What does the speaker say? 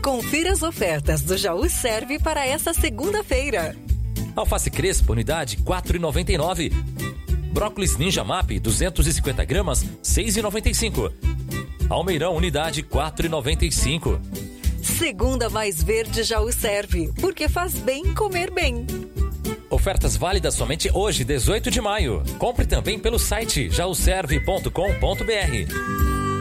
Confira as ofertas do Jaú Serve para esta segunda-feira. Alface Crespo, unidade 4,99. Brócolis Ninja Map, 250 gramas, 6,95. Almeirão, unidade 4,95. Segunda mais verde Jaú Serve, porque faz bem comer bem. Ofertas válidas somente hoje, 18 de maio. Compre também pelo site jauserve.com.br.